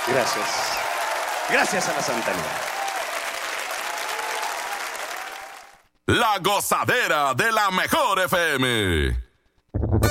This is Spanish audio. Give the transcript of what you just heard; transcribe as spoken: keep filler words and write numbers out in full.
Gracias. Gracias a la Santanera. La gozadera de la mejor F M.